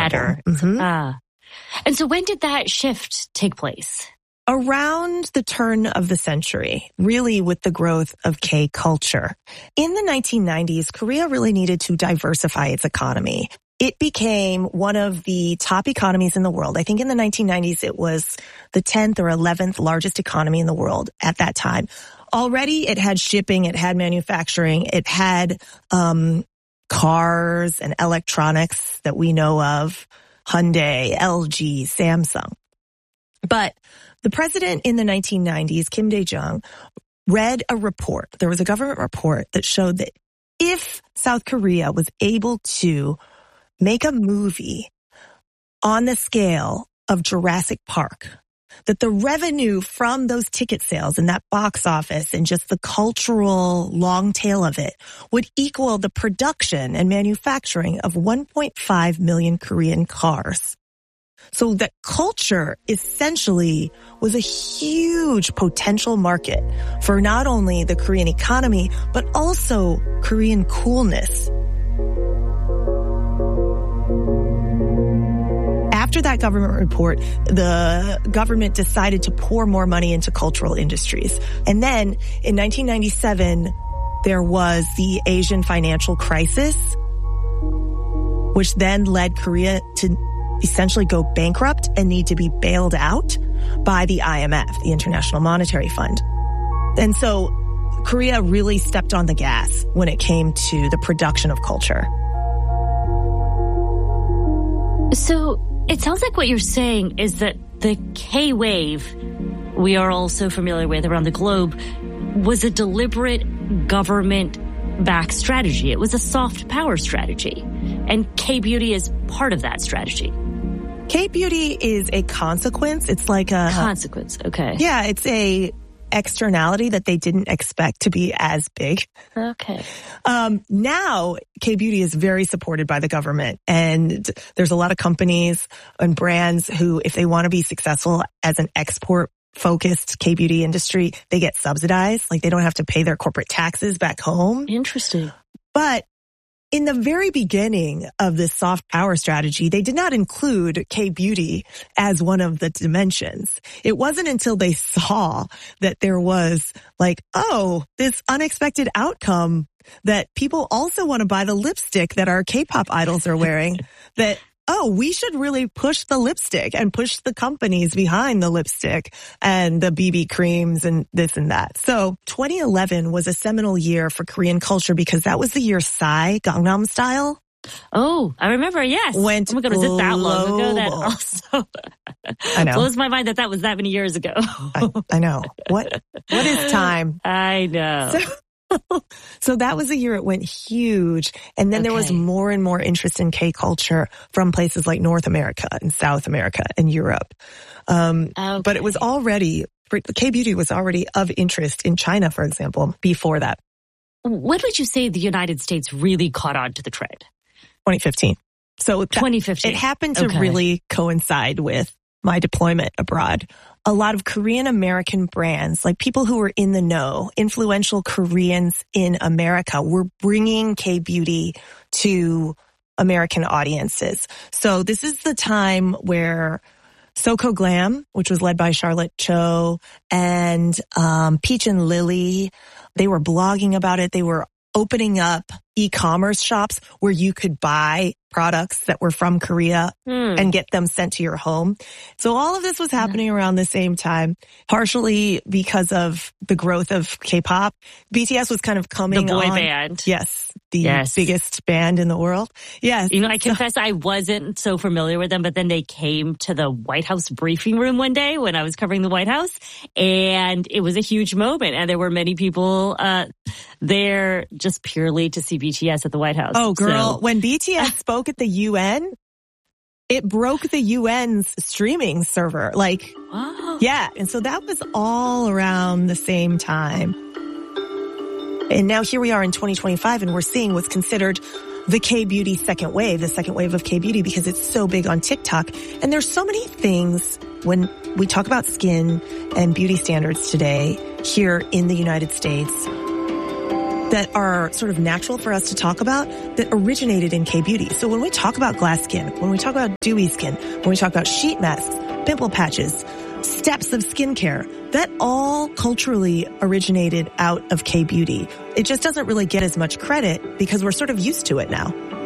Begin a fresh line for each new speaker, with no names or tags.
Better. Mm-hmm. And so when did that shift take place?
Around the turn of the century, really with the growth of K-culture. In the 1990s, Korea really needed to diversify its economy. It became one of the top economies in the world. I think in the 1990s, it was the 10th or 11th largest economy in the world at that time. Already, it had shipping, it had manufacturing, it had cars and electronics that we know of, Hyundai, LG, Samsung. But the president in the 1990s, Kim Dae-jung, read a report. There was a government report that showed that if South Korea was able to make a movie on the scale of Jurassic Park, that the revenue from those ticket sales and that box office and just the cultural long tail of it would equal the production and manufacturing of 1.5 million Korean cars. So that culture essentially was a huge potential market for not only the Korean economy, but also Korean coolness. After that government report, the government decided to pour more money into cultural industries. And then in 1997, there was the Asian financial crisis, which then led Korea to essentially go bankrupt and need to be bailed out by the IMF, the International Monetary Fund. And so Korea really stepped on the gas when it came to the production of culture.
So it sounds like what you're saying is that the K-wave we are all so familiar with around the globe was a deliberate government-backed strategy. It was a soft power strategy. And K-beauty is part of that strategy.
K-beauty is a consequence. It's like a...
Consequence, okay.
Yeah, it's a externality that they didn't expect to be as big.
Okay.
Now, K-beauty is very supported by the government. And there's a lot of companies and brands who, if they want to be successful as an export-focused K-beauty industry, they get subsidized. Like, they don't have to pay their corporate taxes back home.
Interesting.
But in the very beginning of this soft power strategy, they did not include K-beauty as one of the dimensions. It wasn't until they saw that there was like, oh, this unexpected outcome that people also want to buy the lipstick that our K-pop idols are wearing that, oh, we should really push the lipstick and push the companies behind the lipstick and the BB creams and this and that. So 2011 was a seminal year for Korean culture because that was the year Psy, Gangnam Style.
Oh, I remember, yes.
Went
oh my God, was it that long ago? That also
I know.
blows my mind that was that many years ago.
I know. What is time?
I know.
So that was a year it went huge. And then there was more and more interest in K-culture from places like North America and South America and Europe. But it was already, K-beauty was already of interest in China, for example, before that.
When would you say the United States really caught on to the trend?
2015. So
2015.
It happened to really coincide with my deployment abroad. A lot of Korean American brands, like people who were in the know, influential Koreans in America, were bringing K-beauty to American audiences. So this is the time where Soko Glam, which was led by Charlotte Cho, and Peach and Lily, they were blogging about it. They were opening up e-commerce shops where you could buy products that were from Korea and get them sent to your home. So all of this was happening around the same time, partially because of the growth of K-pop. BTS was kind of coming on.
The boy band.
Yes. The biggest band in the world. Yes.
You know, I confess I wasn't so familiar with them, but then they came to the White House briefing room one day when I was covering the White House, and it was a huge moment. And there were many people there just purely to see BTS at the White House.
Oh, girl. When BTS spoke at the UN, it broke the UN's streaming server. Like,
wow.
Yeah. And so that was all around the same time. And now here we are in 2025, and we're seeing what's considered the K-beauty second wave, the second wave of K-beauty, because it's so big on TikTok. And there's so many things when we talk about skin and beauty standards today here in the United States. that are sort of natural for us to talk about that originated in K-beauty. So when we talk about glass skin, when we talk about dewy skin, when we talk about sheet masks, pimple patches, steps of skincare, that all culturally originated out of K-beauty. It just doesn't really get as much credit because we're sort of used to it now.